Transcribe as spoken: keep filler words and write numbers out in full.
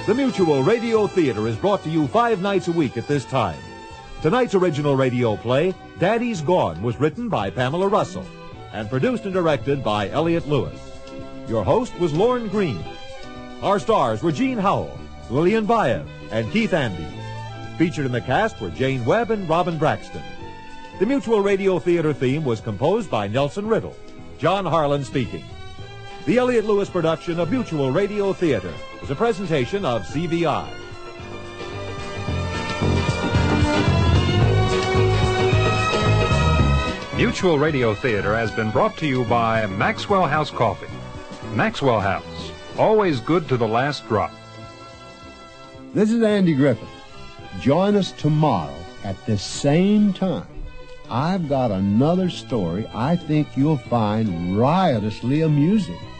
The Mutual Radio Theater is brought to you five nights a week at this time. Tonight's original radio play, Daddy's Gone, was written by Pamela Russell and produced and directed by Elliott Lewis. Your host was Lorne Green. Our stars were Jean Howell, Lillian Baev, and Keith Andes. Featured in the cast were Jane Webb and Robin Braxton. The Mutual Radio Theater theme was composed by Nelson Riddle. John Harlan speaking. The Elliott Lewis production of Mutual Radio Theater is a presentation of C V I. Mutual Radio Theater has been brought to you by Maxwell House Coffee. Maxwell House, always good to the last drop. This is Andy Griffith. Join us tomorrow at this same time. I've got another story I think you'll find riotously amusing.